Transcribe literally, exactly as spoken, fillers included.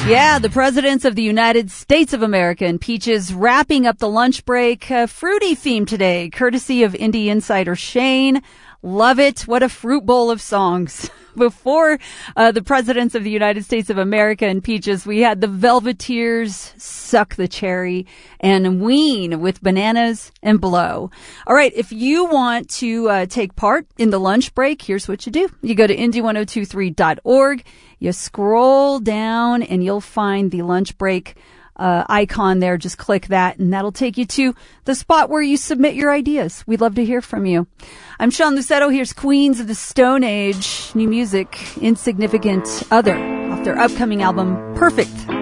Yeah, the presidents of the United States of America and Peaches wrapping up the lunch break. Uh, fruity theme today, courtesy of Indie Insider Shane. Love it. What a fruit bowl of songs. Before uh, the presidents of the United States of America and Peaches, we had the Velveteers, Suck the Cherry, and Ween with Bananas and Blow. All right, if you want to uh, take part in the lunch break, here's what you do. You go to indie ten twenty-three dot org. You scroll down and you'll find the lunch break uh, icon there. Just click that and that'll take you to the spot where you submit your ideas. We'd love to hear from you. I'm Sean Lucetto. Here's Queens of the Stone Age. New music, Insignificant Other, off their upcoming album, Perfect.